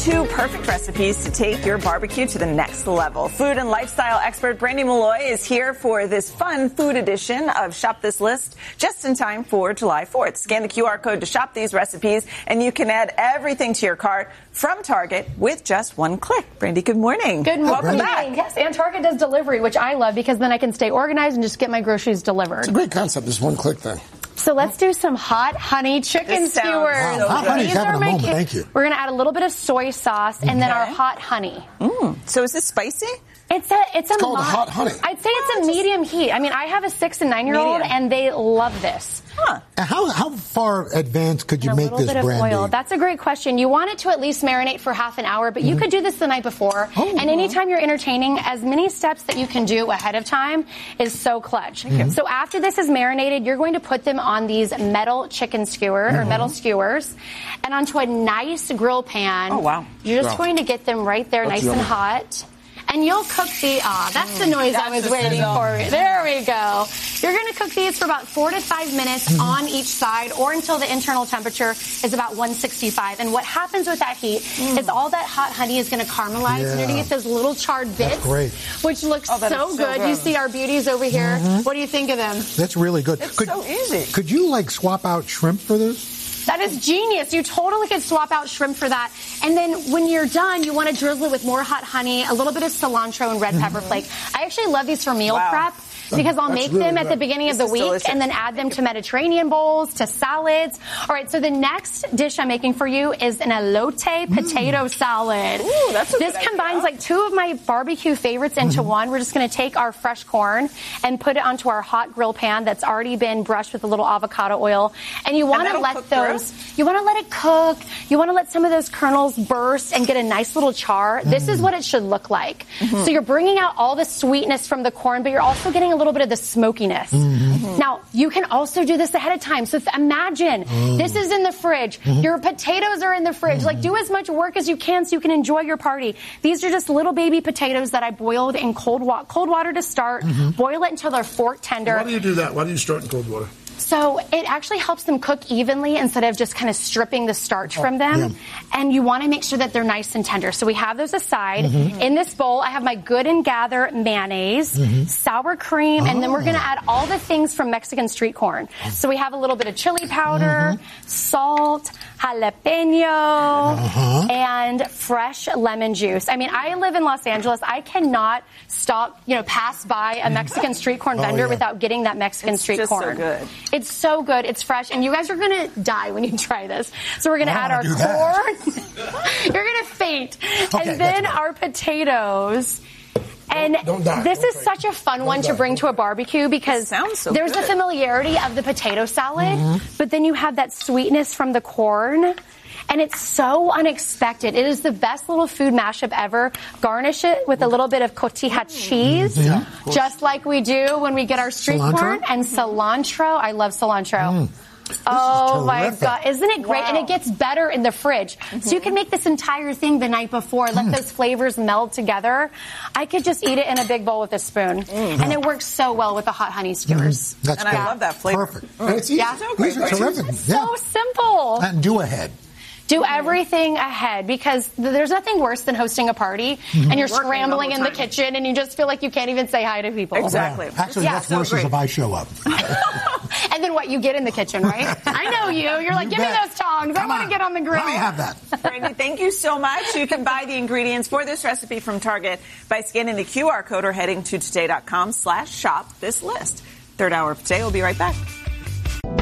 2 perfect recipes to take your barbecue to the next level. Food and lifestyle expert Brandy Malloy is here for this fun food edition of Shop This List just in time for July 4th. Scan the QR code to shop these recipes, and you can add everything to your cart from Target with just one click. Brandy, good morning. Good morning. Welcome back. Yes, and Target does delivery, which I love because then I can stay organized and just get my groceries delivered. It's a great concept, this one click thing. So let's do some hot honey chicken skewers. Wow, hot honey's having a moment. Thank you. We're going to add a little bit of soy sauce and then our hot honey. So is this spicy? It's called a hot honey. I'd say it's a medium heat. I mean, I have a 6 and 9-year-old, and they love this. And how far advanced could you make this, Brandy? A little bit of oil. That's a great question. You want it to at least marinate for half an hour, but you could do this the night before. And anytime you're entertaining, as many steps that you can do ahead of time is so clutch. So after this is marinated, you're going to put them on these metal chicken skewer or metal skewers and onto a nice grill pan. Oh, wow. You're just going to get them right there nice and hot. And you'll cook that's the noise I was waiting for. There we go. You're going to cook these for about 4 to 5 minutes on each side or until the internal temperature is about 165. And what happens with that heat is all that hot honey is going to caramelize underneath those little charred bits, which looks so good. You see our beauties over here. What do you think of them? That's really good. It's so easy. Could you, swap out shrimp for this? That is genius. You totally could swap out shrimp for that. And then when you're done, you want to drizzle it with more hot honey, a little bit of cilantro and red pepper flake. I actually love these for meal prep because I'll make them at the beginning of the week and then add them to Mediterranean bowls, to salads. All right, so the next dish I'm making for you is an elote potato salad. Ooh, that's a this good combines idea. 2 of my barbecue favorites into one. We're just going to take our fresh corn and put it onto our hot grill pan that's already been brushed with a little avocado oil. And you want to let you want to let it cook. You want to let some of those kernels burst and get a nice little char. This is what it should look like. So you're bringing out all the sweetness from the corn, but you're also getting a little bit of the smokiness. Now, you can also do this ahead of time. So imagine this is in the fridge. Your potatoes are in the fridge. Do as much work as you can so you can enjoy your party. These are just little baby potatoes that I boiled in cold water to start. Boil it until they're fork tender. Why do you do that? Why do you start in cold water? So it actually helps them cook evenly instead of just kind of stripping the starch from them. And you want to make sure that they're nice and tender. So we have those aside. In this bowl, I have my Good and Gather mayonnaise, sour cream, and then we're going to add all the things from Mexican street corn. So we have a little bit of chili powder, salt, jalapeno, and fresh lemon juice. I mean, I live in Los Angeles. I cannot pass by a Mexican street corn vendor without getting that Mexican street corn. So good. It's so good. It's fresh. And you guys are going to die when you try this. So we're going to add our corn. You're going to faint. And then our potatoes. And this is such a fun one to bring to a barbecue because there's the familiarity of the potato salad, but then you have that sweetness from the corn. And it's so unexpected. It is the best little food mashup ever. Garnish it with a little bit of cotija cheese, just like we do when we get our street corn, and cilantro. I love cilantro. Oh my God. Isn't it great? And it gets better in the fridge. So you can make this entire thing the night before, let those flavors meld together. I could just eat it in a big bowl with a spoon. And it works so well with the hot honey skewers. That's I love that flavor. Perfect. And it's easy. These are terrific. So simple. And do ahead. Do everything ahead because there's nothing worse than hosting a party and you're scrambling in the kitchen and you just feel like you can't even say hi to people. Exactly. Yeah. Actually, that's worse if I show up. And then what? You get in the kitchen, right? I know you. You're like, give me those tongs. I want to get on the grill. Let me have that. Brandy, thank you so much. You can buy the ingredients for this recipe from Target by scanning the QR code or heading to today.com/shop this list. Third hour of Today. We'll be right back.